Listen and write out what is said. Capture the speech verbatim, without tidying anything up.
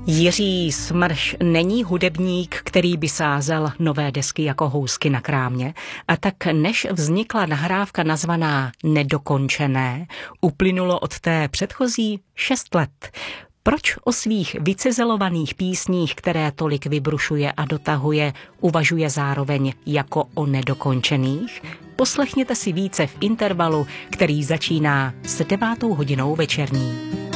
Jiří Smrš není hudebník, který by sázel nové desky jako housky na krámě, a tak než vznikla nahrávka nazvaná Nedokončené, uplynulo od té předchozí šest let. Proč o svých vycizelovaných písních, které tolik vybrušuje a dotahuje, uvažuje zároveň jako o nedokončených? Poslechněte si více v intervalu, který začíná s devátou hodinou večerní.